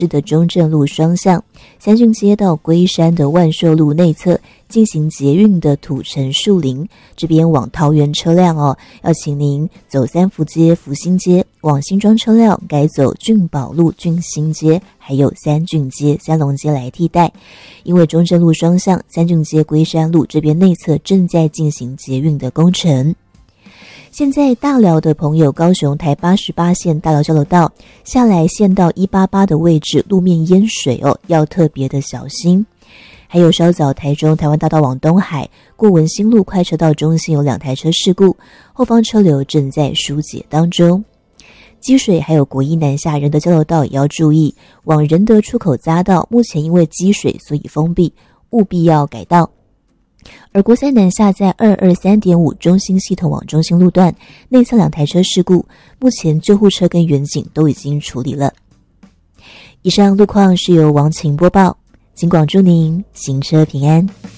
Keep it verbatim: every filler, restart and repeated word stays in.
的中正路双向，三郡街到龟山的万寿路内侧进行捷运的土城树林，这边往桃园车辆哦，要请您走三福街、福兴街，往新庄车辆改走郡宝路、郡新街，还有三郡街、三龙街来替代。因为中正路双向、三郡街、龟山路这边内侧正在进行捷运的工程。现在大寮的朋友，高雄台八十八线大寮交流道下来县道一八八的位置，路面淹水哦，要特别的小心。还有稍早台中台湾大道往东海过文心路快车道中心有两台车事故，后方车流正在疏解当中。积水还有国一南下仁德交流道也要注意，往仁德出口匝道目前因为积水所以封闭，务必要改道。而国三南下在 二二三点五 中心系统往中心路段内侧两台车事故，目前救护车跟员警都已经处理了。以上路况是由王晴播报，尽管祝您行车平安。